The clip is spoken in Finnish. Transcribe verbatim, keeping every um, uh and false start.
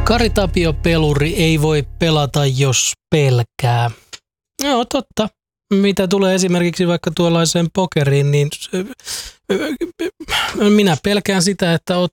Kari Tapio peluri ei voi pelata, jos pelkää. Joo, totta. Mitä tulee esimerkiksi vaikka tuollaiseen pokeriin, niin minä pelkään sitä, että ot,